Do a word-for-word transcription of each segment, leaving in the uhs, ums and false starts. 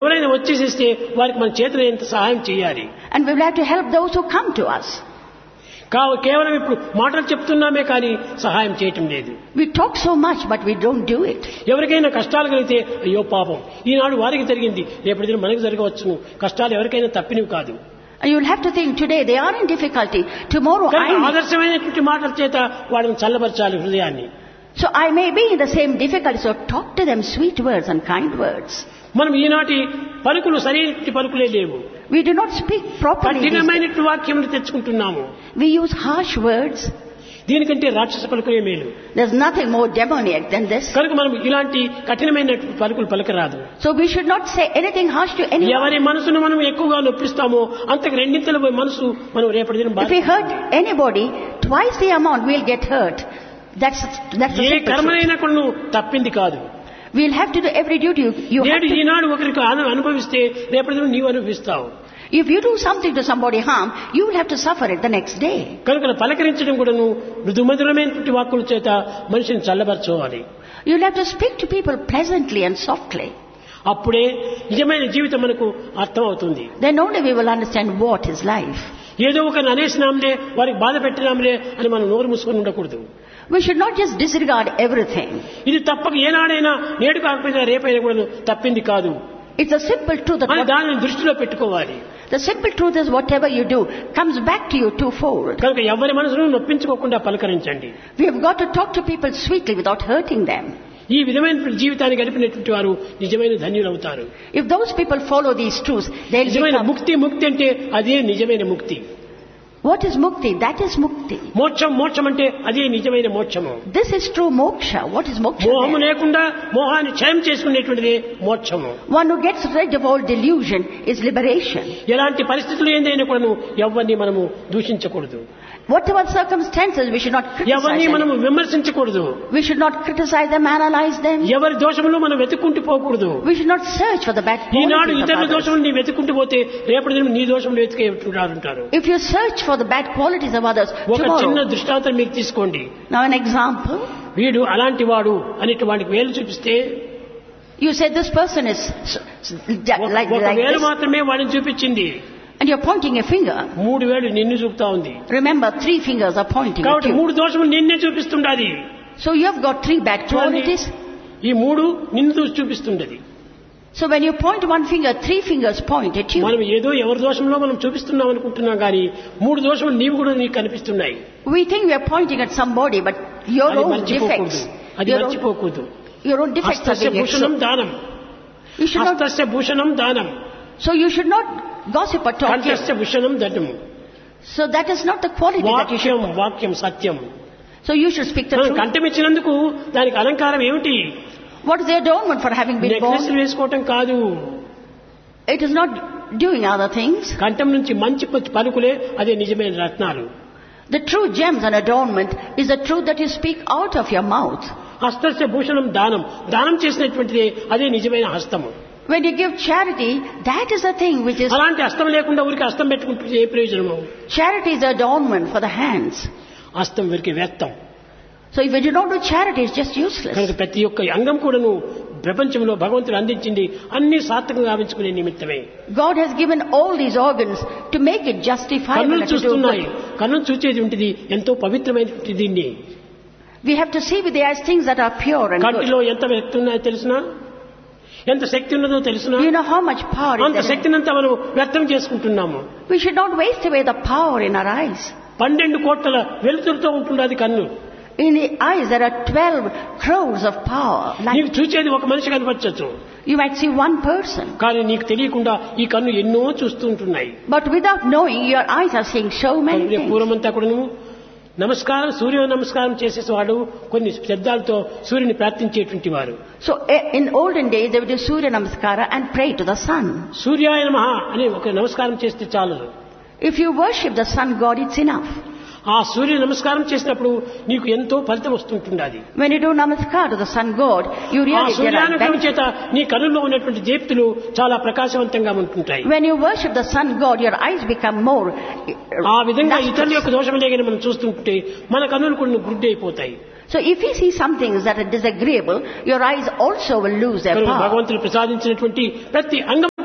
ఎవరైనా వచ్చేసేస్తే వారికి మన చేతులు ఎంత సహాయం చేయాలి. And we will have to help those who come to us. కావు కేవలం ఇప్పుడు మాటలు చెప్తున్నామే కానీ సహాయం చేయటం లేదు. We talk so much but we don't do it. ఎవరికైనా కష్టాలు కలిగితే అయ్యో పాపం ఈనాడు వారికి జరిగింది రేపటి దిన మనకు జరగవచ్చును. కష్టాలు ఎవరికైనా తప్పినవి కాదు. You will have to think today they are in difficulty, tomorrow I may. ఆదర్శమైనటువంటి మాటల చేత వాడిని చల్లబరచాలి హృదయాన్ని. So I may be in the same difficulty, so talk to them sweet words and kind words. మనం ఈనాటి పలుకులు సరైన పలుకులే లేవు. We do not speak properly. కఠినమైనటువంటి వాక్యములు తెచ్చుకుంటున్నాము. We use harsh words. దీనికంటే రాక్షస పలుకులే మేలు. There's nothing more demoniac than this. కనుక మనం ఇలాంటి కఠినమైనటువంటి పలుకులు పలకరాదు. So we should not say anything harsh to anyone. ఎవరి మనసును మనం ఎక్కువగా నొప్పిస్తామో అంతకు రెండింతల మనసు మనం రేపటి దినం If we hurt anybody, twice the amount we'll get hurt. That's that's the A simple కర్మనైనా కూడా నువ్వు తప్పింది కాదు. We'll have to do every duty you, you have నేడు to. ఈనాడు ఒకరికి అను- అనుభవిస్తే రేపటి దినం నీవు అనుభవిస్తావు. If you do something to somebody harm, you will have to suffer it the next day. కనుక పలకరించడం కూడాను మృదుమధురమైనటువంటి వాక్కుల చేత మనిషిని చల్లబరచుకోవాలి. You'll have to speak to people pleasantly and softly. అప్పుడే నిజమైన జీవితం మనకు అర్థం అవుతుంది. Then only we will understand what is life. ఏదో ఒక అనేసినాంలే వారికి బాధ పెట్టినాంలే అని మనం నోరు మూసుకొని ఉండకూడదు. We should not just disregard everything. ఇది తప్పక ఏనాడైనా నేడు కాకపోయినా రేపైనా కూడా తప్పింది కాదు It's a simple truth that అని what, దానిని దృష్టిలో పెట్టుకోవాలి. the simple truth is whatever you do comes back to you twofold. కనుక ఎవరి మనసును నొప్పించుకోకుండా పలకరించండి. We have got to talk to people sweetly without hurting them. ఈ విధమైన జీవితాన్ని గడిపినటువంటి వారు నిజమైన ధన్యులవుతారు. If those people follow these truths, they'll నిజమైన become... ముక్తి ముక్తి అంటే అదే నిజమైన ముక్తి. What is mukti? That is mukti. మోక్షం మోక్షం అంటే అదే నిజమైన మోక్షము. This is true moksha. What is moksha? మోహము then? లేకుండా మోహాన్ని క్షయం చేసుకునేటువంటిదే మోక్షము. One who gets rid of all delusion is liberation. ఎలాంటి పరిస్థితులు ఏందైనా కూడా ఎవరిని మనము దూషించకూడదు. Whatever circumstances, we should not criticize ఎవరిని them. మనము విమర్శించకూడదు. We should not criticize them, analyze them. ఎవరి దోషములు మనం వెతుక్కుంటూ పోకూడదు. We should not search for the bad Eenadu qualities of ఇతరుల others. దోషములు నీ వెతుక్కుంటూ పోతే రేపటి దినం నీ దోషములు వెతికేంటారు. If you search for the bad qualities of others, ఒక చిన్న tomorrow... దృష్టాంతం మీకు తీసుకోండి. Now an example. వీడు అలాంటి వాడు అనేటి వాడికి వేలు చూపిస్తే You say this person is s- s- like, ఒక like వేలు this, మాత్రమే వాడిని చూపించింది. and you're pointing a finger. మూడు వేలు నిన్ను చూపుతా ఉంది. Remember, three fingers are pointing at కాబట్టి you. మూడు దోషములు నిన్నే చూపిస్తుండాలి. So you have got three bad qualities. ఈ మూడు నిన్ను చూసి చూపిస్తుండది. So when you point one finger, three fingers point at you. మనం ఏదో ఎవరి దోషంలో మనం చూపిస్తున్నాం అనుకుంటున్నాం కానీ మూడు దోషములు నీవు కూడా నీకు కనిపిస్తున్నాయి. We think we are pointing at somebody, but your అది own మర్చిపోకూడదు. defects, అది your own, మర్చిపోకూడదు. your own defects are హస్తస్య being Bhushanam exposed. దానం. You should not. హస్తస్య భూషణం దానం. So you should not gossip or talk. కంఠస్య Bhushanam దండము. So that is not the quality that you should. వాక్యం వాక్యం సత్యం. So you should speak the మనం truth. కంఠం ఇచ్చినందుకు దానికి అలంకారం ఏమిటి? What is the adornment for having been necklace born? వేసుకోవటం కాదు. It is not doing other things. కంఠం నుంచి మంచి పలుకులే అదే నిజమైన రత్నాలు. The true gems and adornment is the truth that you speak out of your mouth. హస్తస్య Bhushanam దానం. దానం చేసినటువంటిదే అదే నిజమైన హస్తము. When you give charity, that is the thing which is... అలాంటి హస్తం లేకుండా ఊరికి హస్తం పెట్టుకుంటే ఏ ప్రయోజనము? Charity is the adornment for the hands. హస్తం వీరికి వ్యర్థం. So if you do not do charity, it's just useless. కనుక ప్రతి ఒక్క అంగం కూడాను ప్రపంచంలో భగవంతుడు అందించింది అన్ని సార్థకంగా గావించుకునే నిమిత్తమే. God has given all these organs to make it justifiable కన్నులు and to do చూస్తున్నాయి. good. కన్నులు చూచేది ఉంటుంది ఎంతో పవిత్రమైనటువంటి దీన్ని. We have to see with the eyes things that are pure and good. కంటిలో ఎంత వ్యక్తి ఉన్నాయో తెలుసునా? ఎంత శక్తి ఉన్నదో తెలుసునా? Do you know how much power is అంత there in- శక్తినంతా మనం వ్యర్థం చేసుకుంటున్నాము. We should not waste away the power in our eyes. పన్నెండు కోట్ల వెలుతురుతో ఉంటున్నది కన్ను. In the eyes there are twelve crores of power. Like నీకు చూచేది ఒక మనిషి కనిపించచ్చు. you might see one person, కానీ నీకు తెలియకుండా ఈ కన్ను ఎన్నో చూస్తూ ఉంటున్నాయి. but without knowing, your eyes are seeing so many కనుక things. పూర్వమంతా కూడా నమస్కారం సూర్య నమస్కారం చేసేవాడు కొన్ని శబ్దాలతో సూర్యుని ప్రార్థించేటువంటి వారు. So eh, in olden days they would do Surya Namaskara and pray to the sun. సూర్యాయ నమః అని ఒక నమస్కారం చేస్తే చాలు. If you worship the sun god, it's enough. ఆ సూర్య నమస్కారం చేసినప్పుడు నీకు ఎంతో ఫలితం వస్తుంటుంది. When you do namaskar to the sun god, you ఆ really get a సూర్యానుగ్రహం benefit. చేత నీ కన్నుల్లో ఉన్నటువంటి దీప్తులు చాలా ప్రకాశవంతంగా ఉంటుంటాయి. When you worship the sun god, your eyes become more ఆ విధంగా lustrous. ఇతరుల యొక్క దోషములే కానీ మనం చూస్తుంటే మన కన్నులు కొన్ని గుడ్డైపోతాయి. So if you see some things that are disagreeable, your eyes also will lose their power. భగవంతుడు ప్రసాదించినటువంటి ప్రతి అంగం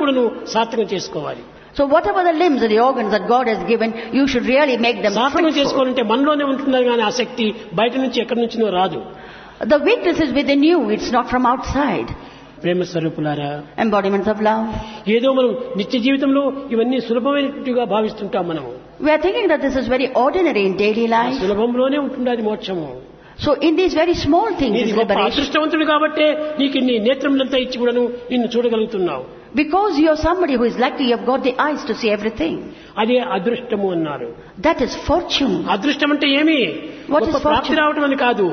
కూడా నువ్వు సార్థకం చేసుకోవాలి. So whatever the limbs and the organs that God has given, you should really make them సార్థకం fruitful. చేసుకోవాలంటే మనలోనే ఉంటున్నది కానీ ఆ శక్తి బయట నుంచి ఎక్కడి నుంచినో రాదు. The weakness is within you, it's not from outside. ప్రేమ స్వరూపులారా, Embodiments of love. ఏదో మనం నిత్య జీవితంలో ఇవన్నీ సులభమైనట్టుగా భావిస్తుంటాం. మనము We are thinking that this is very ordinary in daily life. సులభంలోనే ఉంటున్నది మోక్షము. So in these very small things నీది is గొప్ప liberation. అదృష్టవంతుడు కాబట్టే నీకు నీ నేత్రములంతా ఇచ్చి కూడాను నిన్ను చూడగలుగుతున్నావు. Because you are somebody who is lucky, you have got the eyes to see everything. అదే అదృష్టము అన్నారు. That is fortune. అదృష్టం అంటే ఏమి? What is గొప్ప ప్రాప్తి fortune? రావటం అని కాదు.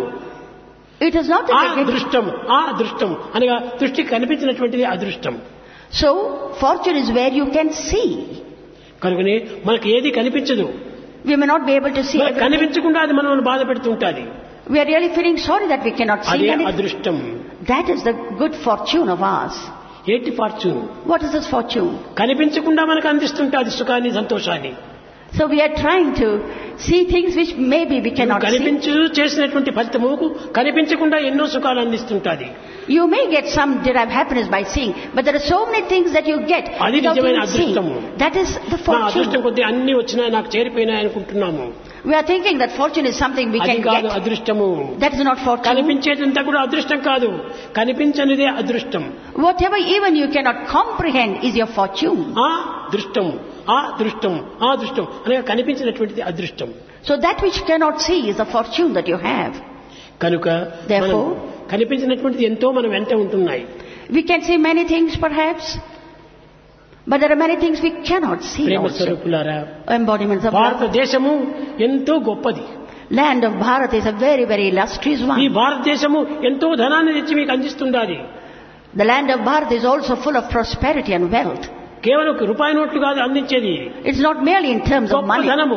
It is not ఆ that we get- అదృష్టం, ఆ అదృష్టం అనగా దృష్టికి కనిపించినటువంటిది అదృష్టం. So fortune is where you can see. కనుకనే మనకు ఏది కనిపించదు. We may not be able to see మనకు everything. కనిపించకుండా అది మనల్ని బాధ పెడుతుంటాది. We are really feeling sorry that we cannot see అదే anything. అదృష్టం. That is the good fortune of ours. ఏంటి fortune? What is this fortune? కనిపించకుండా మనకు అందిస్తుంటాది సుఖాన్ని, సంతోషాన్ని. So we are trying to see things which maybe we cannot see. కనిపించు చేసినటువంటి ఫలితముకు కనిపించకుండా ఎన్నో సుఖాలు అందిస్తుంటాది. You may get some derived happiness by seeing, but there are so many things that you get అది without నిజమైన even seeing. అదృష్టము. That is the నా అదృష్టం fortune. కొద్ది అన్ని వచ్చినాయి, నాకు చేరిపోయినాయి అనుకుంటున్నాము. We are thinking that fortune is something we అది can కాదు get. అదృష్టము. That is not fortune. కనిపించేదంతా కూడా అదృష్టం కాదు, కనిపించనిదే అదృష్టం. Whatever even you cannot comprehend is your fortune. ఆ దృష్టం, ఆ దృష్టం, ఆ దృష్టం అనగా కనిపించినటువంటిది అదృష్టం. So that which you cannot see is the fortune that you have. కనుక Therefore, మనం కనిపించినటువంటిది ఎంతో మనం వెంట ఉంటున్నాయి. We can see many things perhaps, but there are many things we cannot see Prema also. స్వరూపులారా, Embodiments of love. భారతదేశము ఎంతో గొప్పది. Land of Bharat is a very, very illustrious ఈ one. భారతదేశము ఎంతో ధనాన్ని తెచ్చి మీకు అందిస్తుండాలి. The land of Bharat is also full of prosperity and wealth. కేవలం ఒక రూపాయి నోట్లు కాదు అందించేది, It's not merely in terms of గొప్ప money. ధనము.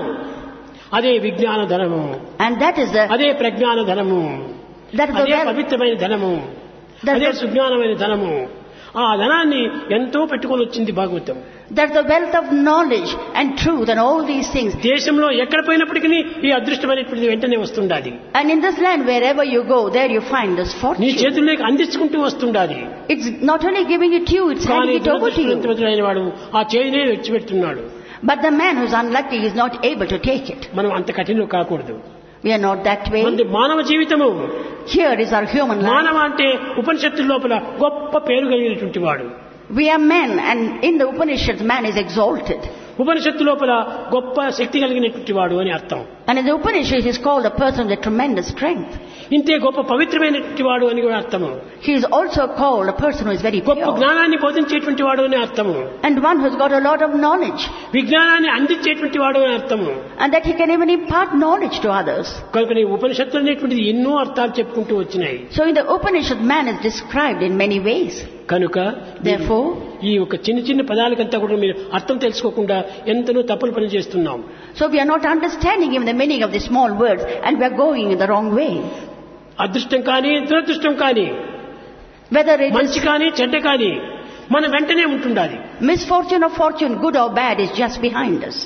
అదే విజ్ఞాన ధనము, And that is the, అదే ప్రజ్ఞాన ధనము, that is the అదే wealth. పవిత్రమైన ధనము, That's అదే the- సుజ్ఞానమైన ధనము. ఆ ధనాన్ని ఎంతో పెట్టుకొని వచ్చింది Bhagavatam. That's the wealth of knowledge and truth and all these things. దేశంలో ఎక్కడ పోయినప్పటికీ ఈ అదృష్టమైనటువంటిది వెంటనే వస్తుండాలి. And in this land, wherever you go, there you find this నీ fortune. చేతుల్లోకి అందించుకుంటూ వస్తుండాలి. It's not only giving it to you, it's కానీ handing it over to you. దురదృష్టవంతుడైన వాడు ఆ చేయినే విడిచిపెడుతున్నాడు. But the man who's unlucky is not able to take it. మనం అంత కఠినం కాకూడదు. We are not that way. మనది మానవ జీవితము. Here is our human life. మానవ అంటే ఉపనిషత్తుల లోపల గొప్ప పేరు కలిగినటువంటి వాడు. We are men, and in the Upanishads, man is exalted. ఉపనిషత్తు లోపల గొప్ప శక్తి కలిగినటువంటి వాడు అని అర్థం. And in the Upanishads, he is called a person with tremendous strength. ఇంతే గొప్ప పవిత్రమైనటువంటి వాడు అని కూడా అర్థము. He is also called a person who is very గొప్ప pure. జ్ఞానాన్ని బోధించేటువంటి వాడు అని అర్థము. And one who's got a lot of knowledge. విజ్ఞానాన్ని అందించేటువంటి వాడు అని అర్థము. And that he can even impart knowledge to others. కనుక ఈ ఉపనిషత్తులు అనేటువంటిది ఎన్నో అర్థాలు చెప్పుకుంటూ వచ్చినాయి. So in the Upanishad, man is described in many ways. కనుక Therefore, ఈ ఒక చిన్న చిన్న పదాలకంతా కూడా మీరు అర్థం తెలుసుకోకుండా ఎంతనో తప్పులు పని చేస్తున్నాం. so we are not understanding even the meaning of the small words, and we are going in the wrong way. అదృష్టం కానీ దురదృష్టం కానీ, Whether it మంచి is కానీ చెడ్డ కానీ మన వెంటనే ఉంటుండాలి. misfortune or fortune, good or bad, is just behind us.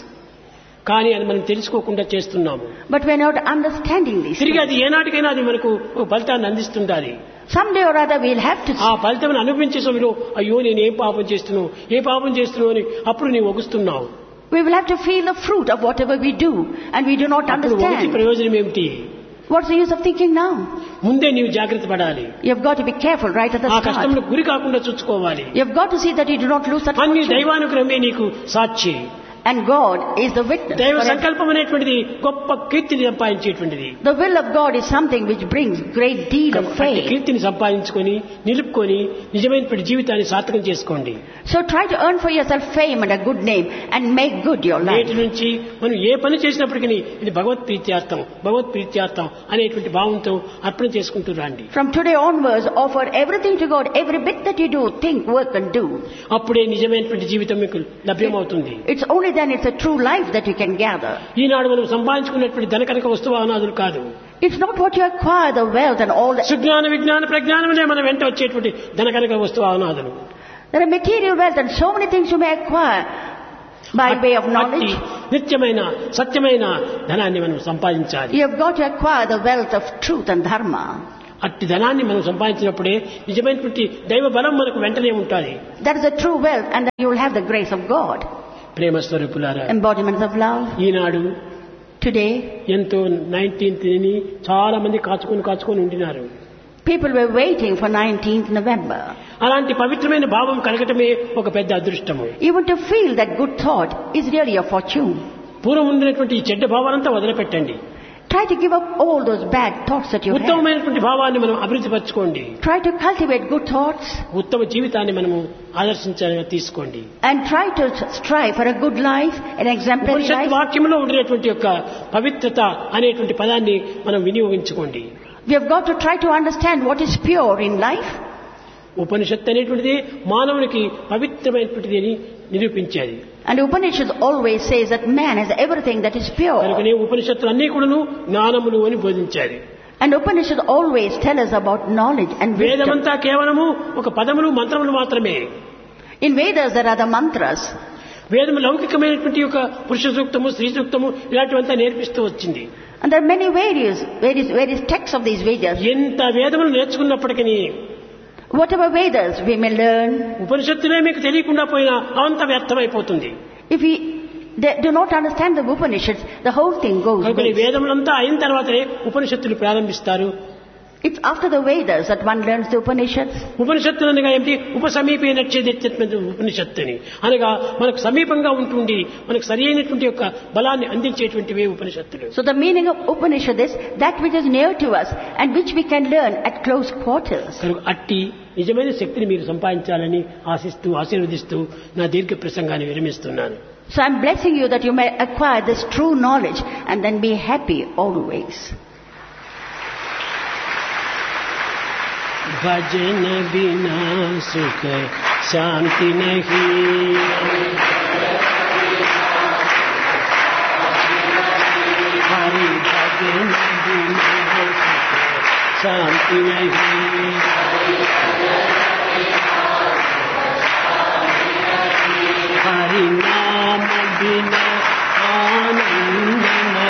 కానీ అది మనం తెలుసుకోకుండా చేస్తున్నాము. But we are not understanding these తిరిగి things. అది ఏనాటికైనా అది మనకు ఒక ఫలితాన్ని అందిస్తుండాలి. Someday or other we'll have to ఆ ఫలితం అనుభవించే సమయంలో అయ్యో నేను ఏం పాపం చేస్తున్నావు, ఏ పాపం చేస్తున్నావు అని అప్పుడు నీవు ఒగుస్తున్నావు. we will have to feel the fruit of whatever we do, and we do not అప్పుడు ఒగిచి understand. ప్రయోజనం ఏమిటి? What's the use of thinking now? ముందే నీవు జాగ్రత్త పడాలి. You have got to be careful right at the ఆ start. కష్టంలో గురి కాకుండా చూసుకోవాలి. You have got to see that you do not lose that అన్ని fortune. దైవానుగ్రహమే నీకు సాక్షి. And God is the witness. దైవ for it. సంకల్పం అనేటువంటిది గొప్ప కీర్తిని సంపాదించేటువంటిది. The will of God is something which brings great deed of అట్టి faith. కీర్తిని సంపాదించుకొని నిలుపుకొని నిజమైనటువంటి జీవితాన్ని సార్థకం చేసుకోండి. So try to earn for yourself fame and a good name and make good your life. నేటి నుంచి మనం ఏ పని చేసినప్పటికీ ఇది భగవత్ ప్రీత్యార్థం, భగవత్ ప్రీత్యార్థం అనేటువంటి భావంతో అర్పణ చేసుకుంటూ రండి. From today onwards, offer everything to God. Every bit that you do, think, work and do. అప్పుడే నిజమైనటువంటి జీవితం మీకు లభ్యమవుతుంది. It's only then it's a true life that you can gather. ఈనాడు మనం సంపాదించుకున్నటువంటి ధనకనక వస్తువానాదులు కాదు. It's not what you acquire, the wealth and all that. Sujnana విజ్ఞాన ప్రజ్ఞానమే మన వెంట వచ్చేటువంటి ధనకనక వస్తువానాదులు. There are material wealth and so many things you may acquire by way of knowledge. నిత్యమైన సత్యమైన ధనాన్ని మనం సంపాదించాలి. You have got to acquire the wealth of truth and dharma. అట్టి ధనాన్ని మనం సంపాదించినప్పుడే నిజమైనటువంటి దైవ బలం మనకు వెంటనే ఉంటుంది. That is the true wealth, and then you will have the grace of God. ప్రేమ స్వరూపులారా, Embodiments of love. Eenadu Today, ఎంతో నైన్టీన్త్ ని చాలా మంది కాచుకొని కాచుకొని ఉండినారు. people were waiting for nineteenth November. అలాంటి పవిత్రమైన భావం కలగటమే ఒక పెద్ద అదృష్టము. Even to feel that good thought is really a fortune. పూర్వం ఉన్నటువంటి ఈ చెడ్డ భావాలంతా వదిలిపెట్టండి. Try to give up all those bad thoughts that you have. ఉత్తమమైనటువంటి భావాన్ని మనం అభివృద్ధి పరచుకోండి. Try to cultivate good thoughts. ఉత్తమ జీవితాన్ని మనము ఆదర్శించాలని తీసుకోండి. And try to strive for a good life, an exemplary Upanishad life. వాక్యంలో ఉండేటువంటి యొక్క పవిత్రత అనేటువంటి పదాన్ని మనం వినియోగించుకోండి. We have got to try to understand what is pure in life. ఉపనిషత్తు అనేటువంటిది మానవునికి పవిత్రమైనటువంటిది అని నిరూపించేది. And Upanishad always says that man has everything that is pure. కనుకనే ఉపనిషత్తులు అన్నీ కూడాను జ్ఞానములు అని బోధించారు. And Upanishad always tell us about knowledge and wisdom. వేదమంతా కేవలము ఒక పదములు మంత్రములు మాత్రమే. In Vedas there are the mantras. వేదము లౌకికమైనటువంటి యొక్క పురుష సూక్తము, స్త్రీ సూక్తము ఇలాంటివంతా నేర్పిస్తూ వచ్చింది. And there are many various, various, various texts of these Vedas. ఎంత వేదములు నేర్చుకున్నప్పటికీ Whatever Vedas we may learn, ఉపనిషత్తులే మీకు తెలియకుండా పోయినా అవంతా వ్యర్థమైపోతుంది. if we they do not understand the Upanishads, the whole thing goes కనుక ఈ waste. వేదములంతా అయిన తర్వాతనే ఉపనిషత్తులు ప్రారంభిస్తారు. It's after the Vedas that one learns the Upanishads. ఉపనిషత్తులు అనగా ఏమిటి? ఉపసమీపే నచ్చేది ఉపనిషత్తుని అనగా మనకు సమీపంగా ఉంటుండి మనకు సరి అయినటువంటి యొక్క బలాన్ని అందించేటువంటివే ఉపనిషత్తులు. So the meaning of Upanishad is that which is near to us and which we can learn at close quarters. కనుక అట్టి నిజమైన శక్తిని మీరు సంపాదించాలని ఆశిస్తూ ఆశీర్వదిస్తూ నా దీర్ఘ ప్రసంగాన్ని విరమిస్తున్నాను. So I'm blessing you that you may acquire this true knowledge and then be happy always. भजन बिना सुख शांति नहीं, हरि भजन बिना सुख शांति नहीं, हरि नाम बिना आनंद